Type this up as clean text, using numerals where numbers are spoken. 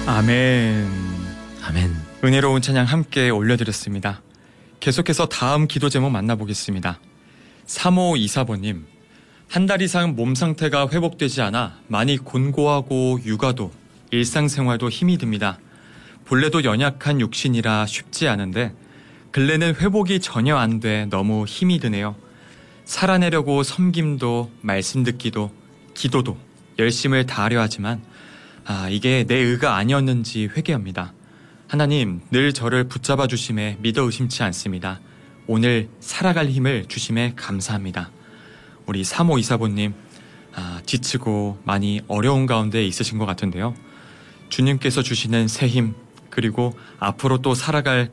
아멘. 아멘. 은혜로운 찬양 함께 올려드렸습니다. 계속해서 다음 기도 제목 만나보겠습니다. 3524번님, 한 달 이상 몸 상태가 회복되지 않아 많이 곤고하고 육아도 일상생활도 힘이 듭니다. 본래도 연약한 육신이라 쉽지 않은데 근래는 회복이 전혀 안 돼 너무 힘이 드네요. 살아내려고 섬김도 말씀 듣기도 기도도 열심을 다하려 하지만 이게 내 의가 아니었는지 회개합니다. 하나님, 늘 저를 붙잡아 주심에 믿어 의심치 않습니다. 오늘 살아갈 힘을 주심에 감사합니다. 우리 3524번님, 지치고 많이 어려운 가운데 있으신 것 같은데요. 주님께서 주시는 새 힘, 그리고 앞으로 또 살아갈